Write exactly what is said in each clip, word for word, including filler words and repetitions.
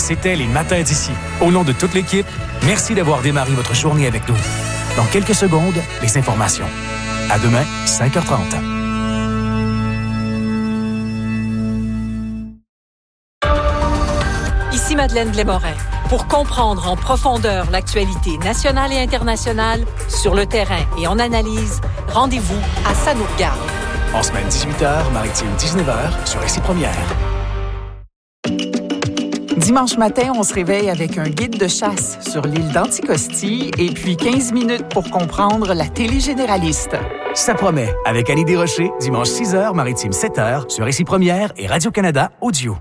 C'était les matins d'ici. Au nom de toute l'équipe, merci d'avoir démarré votre journée avec nous. Dans quelques secondes, les informations. À demain, cinq heures trente. Ici Madeleine Blais-Morin. Pour comprendre en profondeur l'actualité nationale et internationale, sur le terrain et en analyse, rendez-vous à Ça nous regarde. En semaine dix-huit heures, maritime dix-neuf heures, sur Récit Première. Dimanche matin, on se réveille avec un guide de chasse sur l'île d'Anticosti et puis quinze minutes pour comprendre la télé généraliste. Ça promet, avec Annie Desrochers, dimanche six heures, maritime sept heures, sur Récit Première et Radio-Canada Audio.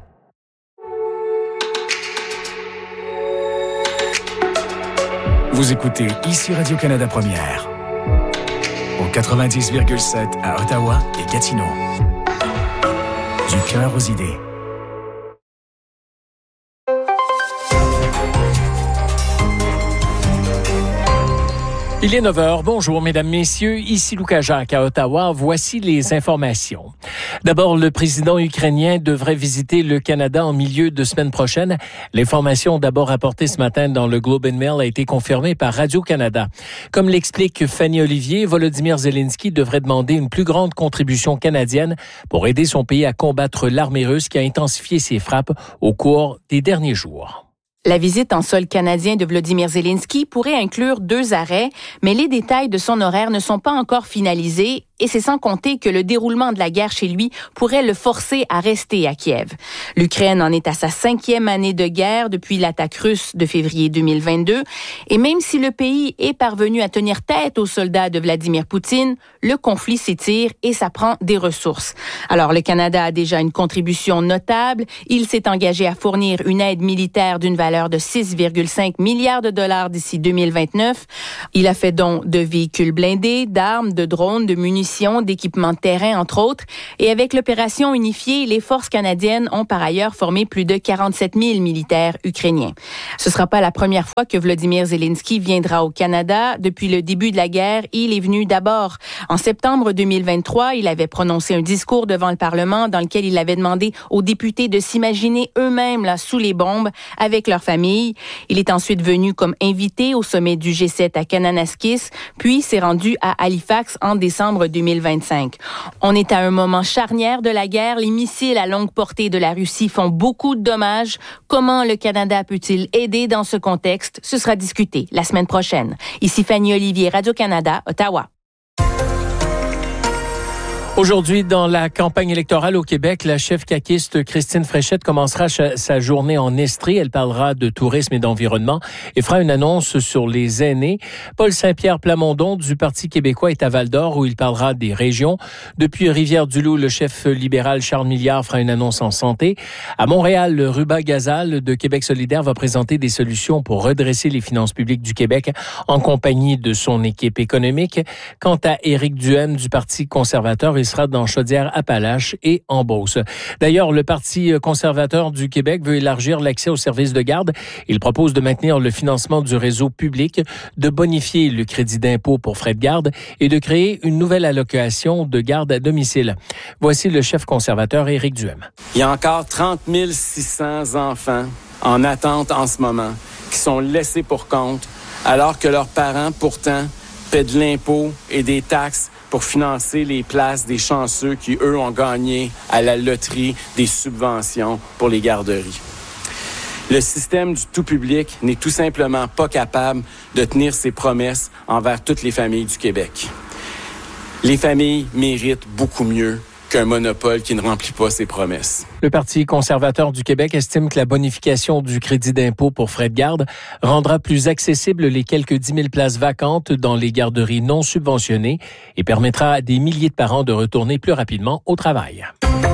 Vous écoutez ici Radio-Canada Première, au quatre-vingt-dix virgule sept à Ottawa et Gatineau. Du cœur aux idées. Il est neuf heures. Bonjour, mesdames, messieurs. Ici Lucas Jacques à Ottawa. Voici les informations. D'abord, le président ukrainien devrait visiter le Canada en milieu de semaine prochaine. L'information d'abord apportée ce matin dans le Globe and Mail a été confirmée par Radio-Canada. Comme l'explique Fanny Olivier, Volodymyr Zelensky devrait demander une plus grande contribution canadienne pour aider son pays à combattre l'armée russe qui a intensifié ses frappes au cours des derniers jours. La visite en sol canadien de Volodymyr Zelensky pourrait inclure deux arrêts, mais les détails de son horaire ne sont pas encore finalisés. Et c'est sans compter que le déroulement de la guerre chez lui pourrait le forcer à rester à Kiev. L'Ukraine en est à sa cinquième année de guerre depuis l'attaque russe de février deux mille vingt-deux. Et même si le pays est parvenu à tenir tête aux soldats de Vladimir Poutine, le conflit s'étire et ça prend des ressources. Alors, le Canada a déjà une contribution notable. Il s'est engagé à fournir une aide militaire d'une valeur de six virgule cinq milliards de dollars d'ici deux mille vingt-neuf. Il a fait don de véhicules blindés, d'armes, de drones, de munitions, d'équipements de terrain, entre autres. Et avec l'opération unifiée, les forces canadiennes ont par ailleurs formé plus de quarante-sept mille militaires ukrainiens. Ce ne sera pas la première fois que Volodymyr Zelensky viendra au Canada. Depuis le début de la guerre, il est venu d'abord. En septembre deux mille vingt-trois, il avait prononcé un discours devant le Parlement dans lequel il avait demandé aux députés de s'imaginer eux-mêmes là, sous les bombes avec leur famille. Il est ensuite venu comme invité au sommet du G sept à Kananaskis, puis s'est rendu à Halifax en décembre deux mille vingt-cinq. On est à un moment charnière de la guerre. Les missiles à longue portée de la Russie font beaucoup de dommages. Comment le Canada peut-il aider dans ce contexte? Ce sera discuté la semaine prochaine. Ici Fanny Olivier, Radio-Canada, Ottawa. Aujourd'hui, dans la campagne électorale au Québec, la chef caquiste Christine Fréchette commencera sa journée en Estrie. Elle parlera de tourisme et d'environnement et fera une annonce sur les aînés. Paul Saint-Pierre Plamondon du Parti québécois est à Val-d'Or où il parlera des régions. Depuis Rivière-du-Loup, le chef libéral Charles Milliard fera une annonce en santé. À Montréal, le Ruba Gazal de Québec solidaire va présenter des solutions pour redresser les finances publiques du Québec en compagnie de son équipe économique. Quant à Éric Duhaime du Parti conservateur, il sera dans Chaudière-Appalaches et en Beauce. D'ailleurs, le Parti conservateur du Québec veut élargir l'accès aux services de garde. Il propose de maintenir le financement du réseau public, de bonifier le crédit d'impôt pour frais de garde et de créer une nouvelle allocation de garde à domicile. Voici le chef conservateur Éric Duhaime. Il y a encore trente mille six cents enfants en attente en ce moment qui sont laissés pour compte alors que leurs parents, pourtant, paient de l'impôt et des taxes pour financer les places des chanceux qui, eux, ont gagné à la loterie des subventions pour les garderies. Le système du tout public n'est tout simplement pas capable de tenir ses promesses envers toutes les familles du Québec. Les familles méritent beaucoup mieux qu'un monopole qui ne remplit pas ses promesses. Le Parti conservateur du Québec estime que la bonification du crédit d'impôt pour frais de garde rendra plus accessibles les quelques dix mille places vacantes dans les garderies non subventionnées et permettra à des milliers de parents de retourner plus rapidement au travail.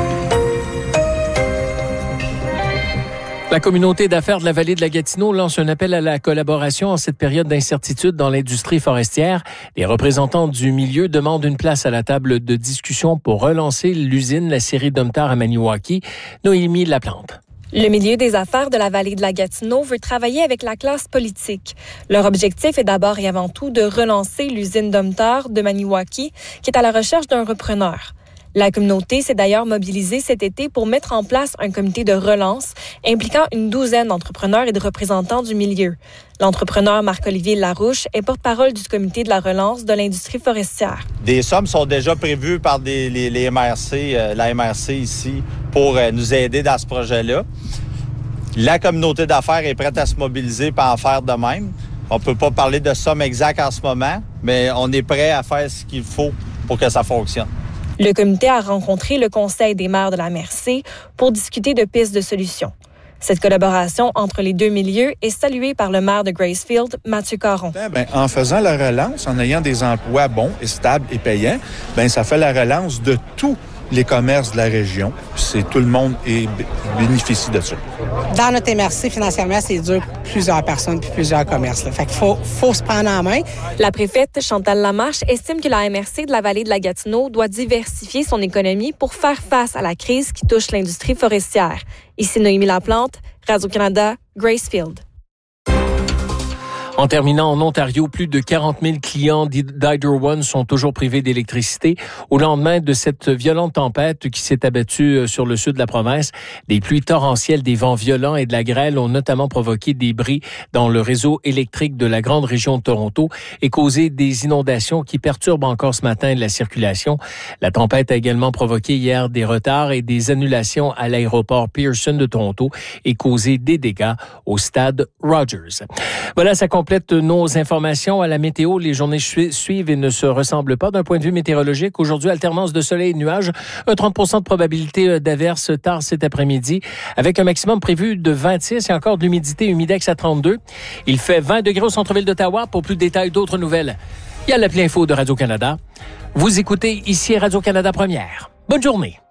La communauté d'affaires de la vallée de la Gatineau lance un appel à la collaboration en cette période d'incertitude dans l'industrie forestière. Les représentants du milieu demandent une place à la table de discussion pour relancer l'usine La Scierie Domtar à Maniwaki. Noémie Laplante. Le milieu des affaires de la vallée de la Gatineau veut travailler avec la classe politique. Leur objectif est d'abord et avant tout de relancer l'usine Domtar de Maniwaki, qui est à la recherche d'un repreneur. La communauté s'est d'ailleurs mobilisée cet été pour mettre en place un comité de relance impliquant une douzaine d'entrepreneurs et de représentants du milieu. L'entrepreneur Marc-Olivier Larouche est porte-parole du comité de la relance de l'industrie forestière. Des sommes sont déjà prévues par des, les, les M R C, euh, la M R C ici, pour euh, nous aider dans ce projet-là. La communauté d'affaires est prête à se mobiliser pour en faire de même. On ne peut pas parler de somme exacte en ce moment, mais on est prêt à faire ce qu'il faut pour que ça fonctionne. Le comité a rencontré le Conseil des maires de la M R C pour discuter de pistes de solutions. Cette collaboration entre les deux milieux est saluée par le maire de Gracefield, Mathieu Caron. Bien, en faisant la relance, en ayant des emplois bons et stables et payants, bien, ça fait la relance de tous les commerces de la région. C'est tout le monde et bénéficie de ça. Dans notre M R C, financièrement, c'est dur pour plusieurs personnes puis plusieurs commerces. Là. Fait qu'il faut, faut se prendre en main. La préfète Chantal Lamarche estime que la M R C de la vallée de la Gatineau doit diversifier son économie pour faire face à la crise qui touche l'industrie forestière. Ici Noémie Laplante, Radio-Canada, Gracefield. En terminant, en Ontario, plus de quarante mille clients d'Hydro One sont toujours privés d'électricité au lendemain de cette violente tempête qui s'est abattue sur le sud de la province. Des pluies torrentielles, des vents violents et de la grêle ont notamment provoqué des bris dans le réseau électrique de la grande région de Toronto et causé des inondations qui perturbent encore ce matin la circulation. La tempête a également provoqué hier des retards et des annulations à l'aéroport Pearson de Toronto et causé des dégâts au stade Rogers. Voilà, ça complète nos informations à la météo. Les journées suivent et ne se ressemblent pas d'un point de vue météorologique. Aujourd'hui, alternance de soleil et de nuages, un trente pour cent de probabilité d'averse tard cet après-midi, avec un maximum prévu de vingt-six et encore de l'humidité humidex à trente-deux. Il fait vingt degrés au centre-ville d'Ottawa. Pour plus de détails, d'autres nouvelles, il y a l'appli info de Radio-Canada. Vous écoutez ici Radio-Canada Première. Bonne journée.